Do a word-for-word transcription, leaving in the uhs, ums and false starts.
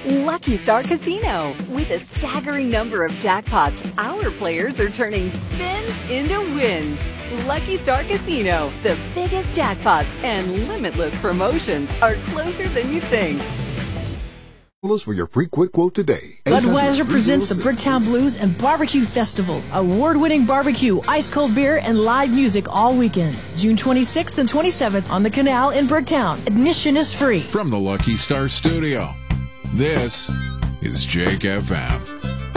Lucky Star Casino. With a staggering number of jackpots, our players are turning spins into wins. Lucky Star Casino, the biggest jackpots and limitless promotions are closer than you think. Call us for your free quick quote today. Budweiser presents the Bricktown Blues and Barbecue Festival. Award-winning barbecue, ice-cold beer, and live music all weekend. June twenty-sixth and twenty-seventh on the Canal in Bricktown. Admission is free. From the Lucky Star Studio, this is Jake F M.